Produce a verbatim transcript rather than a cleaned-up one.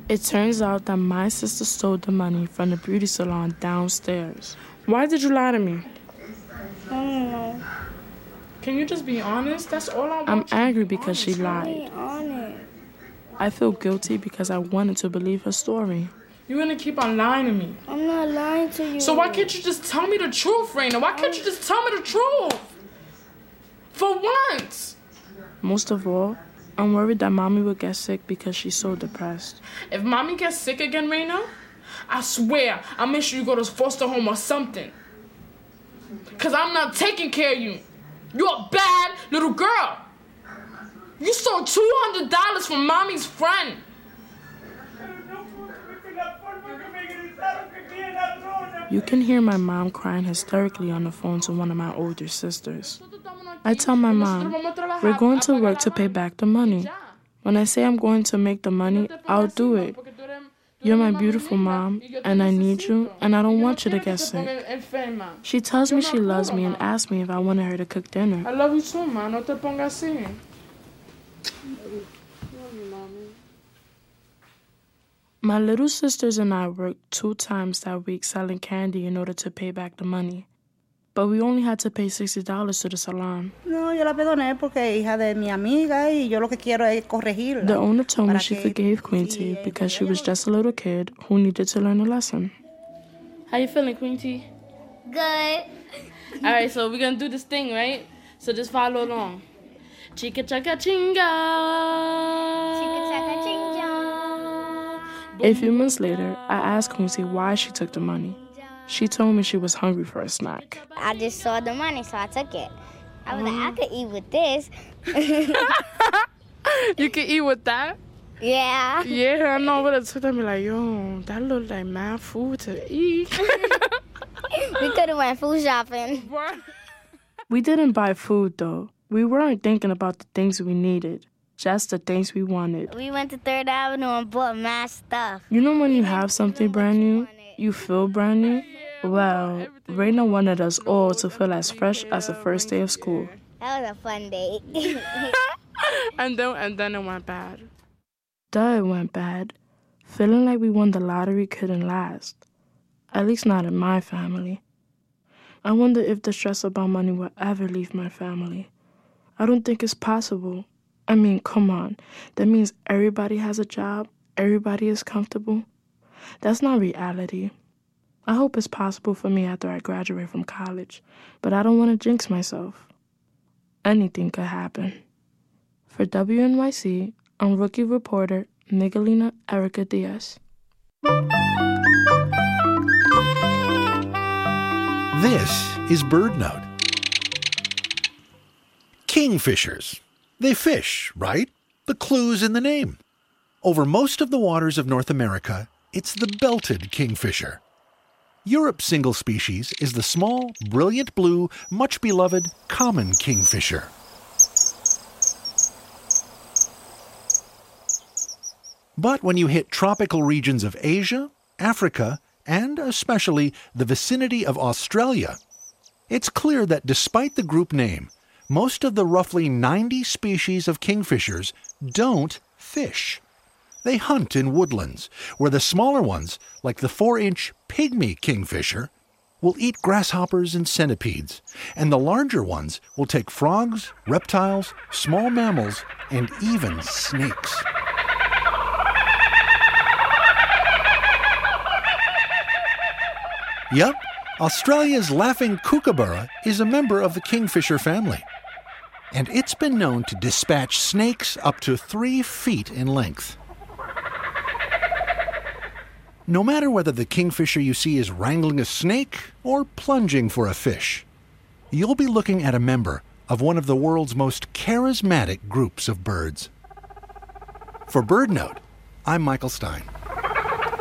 It turns out that my sister stole the money from the beauty salon downstairs. Why did you lie to me? I don't know. Can you just be honest? That's all I want. I'm you angry to be because honest. she lied. Be honest. I feel guilty because I wanted to believe her story. You're gonna keep on lying to me. I'm not lying to you. So why can't you just tell me the truth, Raina? Why can't you just tell me the truth? For once! Most of all, I'm worried that Mommy will get sick because she's so depressed. If Mommy gets sick again, Raina, I swear I'll make sure you go to foster home or something. Because I'm not taking care of you. You're a bad little girl. You stole two hundred dollars from Mommy's friend. You can hear my mom crying hysterically on the phone to one of my older sisters. I tell my mom, we're going to work to pay back the money. When I say I'm going to make the money, I'll do it. You're my beautiful mom, and I need you, and I don't want you to get sick. She tells me she loves me and asks me if I wanted her to cook dinner. I love you too, ma. No te pongas así. My little sisters and I worked two times that week selling candy in order to pay back the money. But we only had to pay sixty dollars to the salon. No, yo la perdoné porque es hija de mi amiga y yo lo que quiero es corregirla. The owner told me she forgave Quinty because she was just a little kid who needed to learn a lesson. How you feeling, Quinty? Good. All right, so we're going to do this thing, right? So just follow along. Chica chaka chinga. Chica chaka chinga. A few months later, I asked Quincy why she took the money. She told me she was hungry for a snack. I just saw the money, so I took it. I was mm. like, I could eat with this. You can eat with that? Yeah. Yeah, I know, but I took them like, yo, that looked like mad food to eat. We could have went food shopping. We didn't buy food, though. We weren't thinking about the things we needed. Just the things we wanted. We went to Third Avenue and bought mad stuff. You know when you have something brand new, you feel brand new? Well, Raina wanted us all to feel as fresh as the first day of school. That was a fun day. and then and then it went bad. Duh, it went bad. Feeling like we won the lottery couldn't last. At least not in my family. I wonder if the stress about money will ever leave my family. I don't think it's possible. I mean, come on. That means everybody has a job, everybody is comfortable. That's not reality. I hope it's possible for me after I graduate from college, but I don't want to jinx myself. Anything could happen. For W N Y C, I'm rookie reporter Miguelina Erica Diaz. This is BirdNote. Kingfishers. They fish, right? The clue's in the name. Over most of the waters of North America, it's the belted kingfisher. Europe's single species is the small, brilliant blue, much beloved common kingfisher. But when you hit tropical regions of Asia, Africa, and especially the vicinity of Australia, it's clear that despite the group name, most of the roughly ninety species of kingfishers don't fish. They hunt in woodlands, where the smaller ones, like the four-inch pygmy kingfisher, will eat grasshoppers and centipedes, and the larger ones will take frogs, reptiles, small mammals, and even snakes. Yep, Australia's laughing kookaburra is a member of the kingfisher family. And it's been known to dispatch snakes up to three feet in length. No matter whether the kingfisher you see is wrangling a snake or plunging for a fish, you'll be looking at a member of one of the world's most charismatic groups of birds. For BirdNote, I'm Michael Stein.